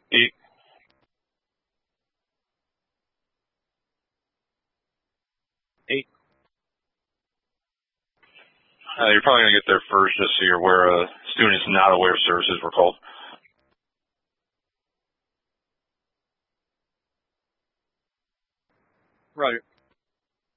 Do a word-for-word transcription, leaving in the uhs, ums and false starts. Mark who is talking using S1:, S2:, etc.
S1: Eight. Eight. Uh, you're probably going to get there first just so you're aware uh, students not aware of services were called. Right.